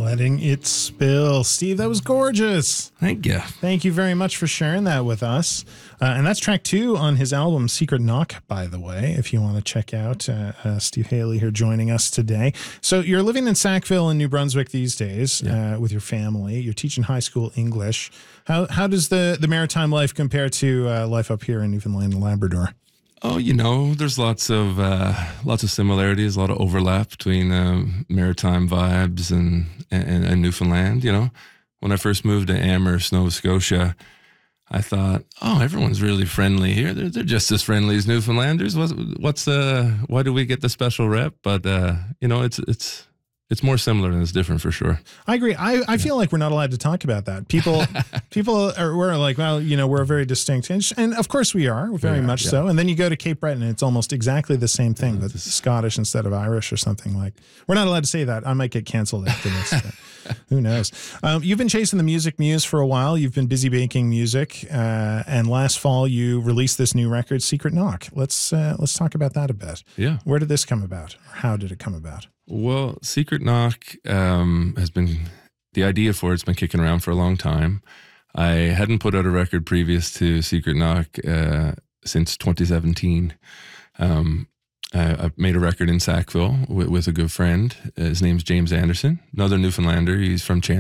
Letting It Spill. Steve, that was gorgeous. Thank you. Thank you very much for sharing that with us. And that's track 2 on his album, Secret Knock, by the way, if you want to check out Steve Haley here joining us today. So you're living in Sackville in New Brunswick these days with your family. You're teaching high school English. How does the maritime life compare to life up here in Newfoundland and Labrador? Oh, there's lots of similarities, a lot of overlap between maritime vibes and Newfoundland. When I first moved to Amherst, Nova Scotia, I thought, everyone's really friendly here. They're just as friendly as Newfoundlanders. Why do we get the special rep? But it's more similar than it's different for sure. I agree. I feel like we're not allowed to talk about that. People we're like, well, we're very distinct. And of course we are, very much so. And then you go to Cape Breton and it's almost exactly the same thing, but Scottish instead of Irish or something like. We're not allowed to say that. I might get canceled after this. Who knows? You've been chasing the music muse for a while. You've been busy making music. And last fall you released this new record, Secret Knock. Let's talk about that a bit. Yeah. Where did this come about? Or how did it come about? Well, Secret Knock has been, the idea for it's been kicking around for a long time. I hadn't put out a record previous to Secret Knock since 2017. I made a record in Sackville with a good friend. His name's James Anderson, another Newfoundlander. He's from Chan.